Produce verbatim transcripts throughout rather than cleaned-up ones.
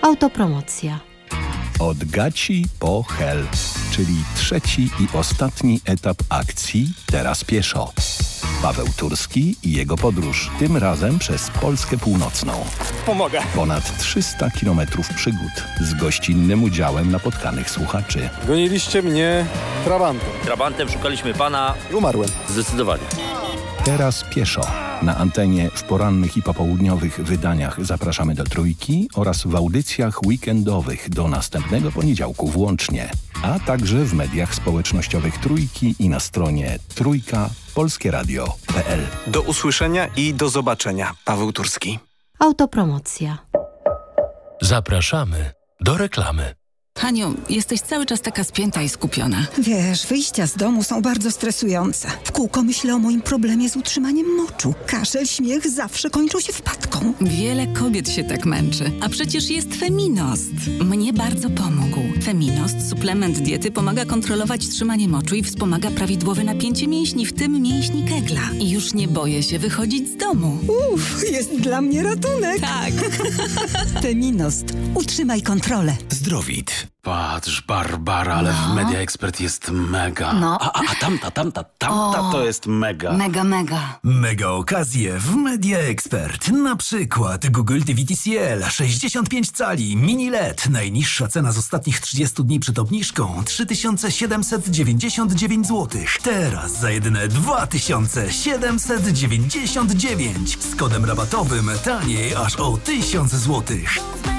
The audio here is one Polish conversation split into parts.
Autopromocja. Od gaci po hel, czyli trzeci i ostatni etap akcji Teraz pieszo. Paweł Turski i jego podróż, tym razem przez Polskę Północną. Pomogę. Ponad trzysta kilometrów przygód z gościnnym udziałem napotkanych słuchaczy. Goniliście mnie trabantem. Trabantem szukaliśmy pana. Umarłem. Zdecydowanie. Teraz pieszo. Na antenie w porannych i popołudniowych wydaniach Zapraszamy do Trójki oraz w audycjach weekendowych do następnego poniedziałku włącznie, a także w mediach społecznościowych Trójki i na stronie trójka polskie radio kropka p l. Do usłyszenia i do zobaczenia. Paweł Turski. Autopromocja. Zapraszamy do reklamy. Haniu, jesteś cały czas taka spięta i skupiona. Wiesz, wyjścia z domu są bardzo stresujące. W kółko myślę o moim problemie z utrzymaniem moczu. Kaszel, śmiech zawsze kończą się wpadką. Wiele kobiet się tak męczy. A przecież jest Feminost. Mnie bardzo pomógł. Feminost, suplement diety, pomaga kontrolować trzymanie moczu i wspomaga prawidłowe napięcie mięśni, w tym mięśni kegla. I już nie boję się wychodzić z domu. Uff, jest dla mnie ratunek. Tak. Feminost. Utrzymaj kontrolę. Zdrowit. Patrz, Barbara, ale no. w Media Expert jest mega. No. A, a, a tamta, tamta, tamta o, to jest mega. Mega, mega. Mega okazje w Media Expert. Na przykład Google T V T C L sześćdziesiąt pięć cali, mini L E D. Najniższa cena z ostatnich trzydziestu dni przed obniżką trzy tysiące siedemset dziewięćdziesiąt dziewięć złotych. Teraz za jedyne dwa tysiące siedemset dziewięćdziesiąt dziewięć. Z kodem rabatowym taniej aż o tysiąc złotych.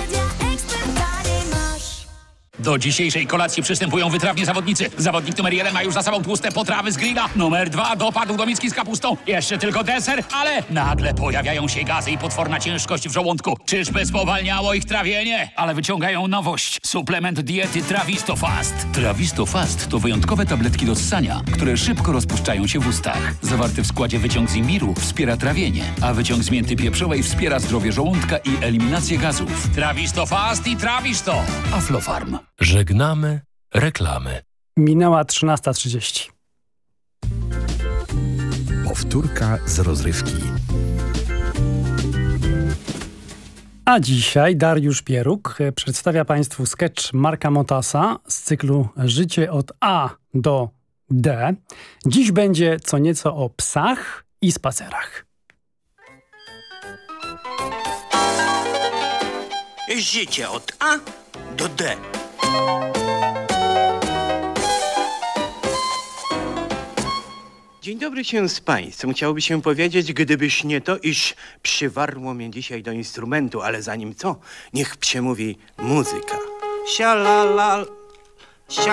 Do dzisiejszej kolacji przystępują wytrawni zawodnicy. Zawodnik numer jeden ma już za sobą tłuste potrawy z grilla. Numer dwa dopadł do miski z kapustą. Jeszcze tylko deser, ale nagle pojawiają się gazy i potworna ciężkość w żołądku. Czyżby spowalniało ich trawienie? Ale wyciągają nowość. Suplement diety Travistofast. Travistofast to wyjątkowe tabletki do ssania, które szybko rozpuszczają się w ustach. Zawarty w składzie wyciąg z imbiru wspiera trawienie, a wyciąg z mięty pieprzowej wspiera zdrowie żołądka i eliminację gazów. Travistofast i Travisto. Aflofarm. Żegnamy reklamy. Minęła trzynasta trzydzieści. Powtórka z rozrywki. A dzisiaj Dariusz Pieruk przedstawia Państwu sketch Marka Motasa z cyklu Życie od A do D. Dziś będzie co nieco o psach i spacerach. Życie od A do D. Dzień dobry się z Państwem. Chciałoby się powiedzieć, gdybyś nie to, iż przywarło mnie dzisiaj do instrumentu, ale zanim co, niech przemówi muzyka. Sialala...